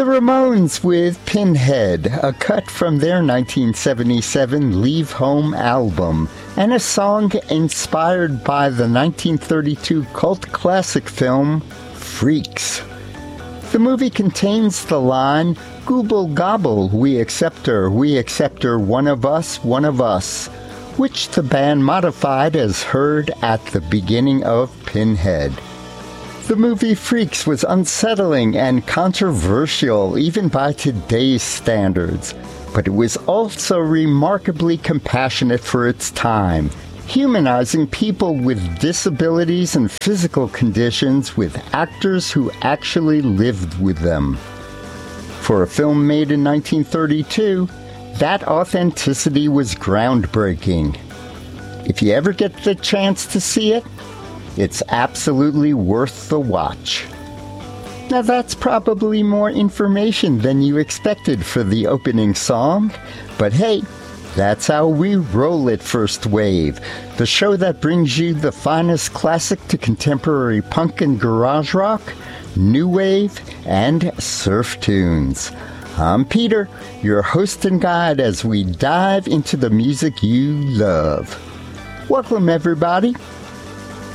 The Ramones with Pinhead, a cut from their 1977 Leave Home album, and a song inspired by the 1932 cult classic film Freaks. The movie contains the line, "Gooble gobble, we accept her, one of us," which the band modified as heard at the beginning of Pinhead. The movie Freaks was unsettling and controversial even by today's standards, but it was also remarkably compassionate for its time, humanizing people with disabilities and physical conditions with actors who actually lived with them. For a film made in 1932, that authenticity was groundbreaking. If you ever get the chance to see it, it's absolutely worth the watch. Now that's probably more information than you expected for the opening song, but hey, that's how we roll at First Wave, the show that brings you the finest classic to contemporary punk and garage rock, new wave, and surf tunes. I'm Peter, your host and guide as we dive into the music you love. Welcome everybody.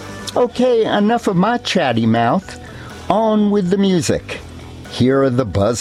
Okay, enough of my chatty mouth. On with the music. Here are the Buzz